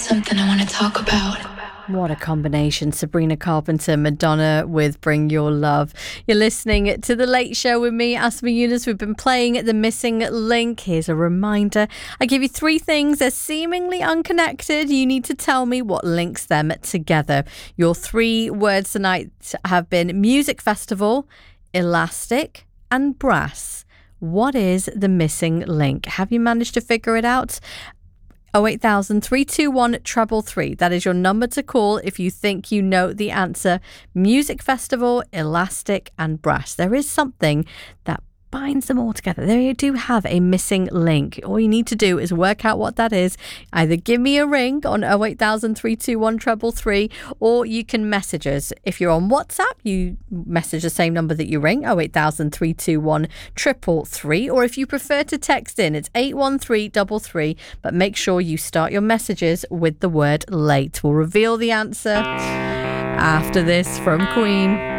something I want to talk about. What a combination. Sabrina Carpenter, Madonna with Bring Your Love. You're listening to The Late Show with me, Asma Yunus. We've been playing The Missing Link. Here's a reminder. I give you three things. They're seemingly unconnected. You need to tell me what links them together. Your three words tonight have been music festival, elastic, and brass. What is the missing link? Have you managed to figure it out? 08000 321 333. That is your number to call if you think you know the answer. Music festival, elastic, and brass. There is something that binds them all together. They do have a missing link. All you need to do is work out what that is. Either give me a ring on 08000 321 333, or you can message us. If you're on WhatsApp, you message the same number that you ring, 08000 321 333, or if you prefer to text in, it's 81333, but make sure you start your messages with the word late. We'll reveal the answer after this from Queen.